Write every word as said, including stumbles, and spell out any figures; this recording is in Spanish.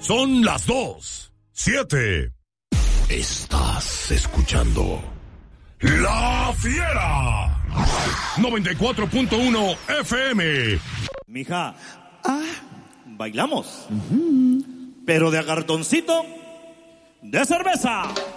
Son las dos, siete. Estás escuchando La Fiera noventa y cuatro punto uno F M. Mija, ah, bailamos. Uh-huh. Pero de cartoncito de cerveza.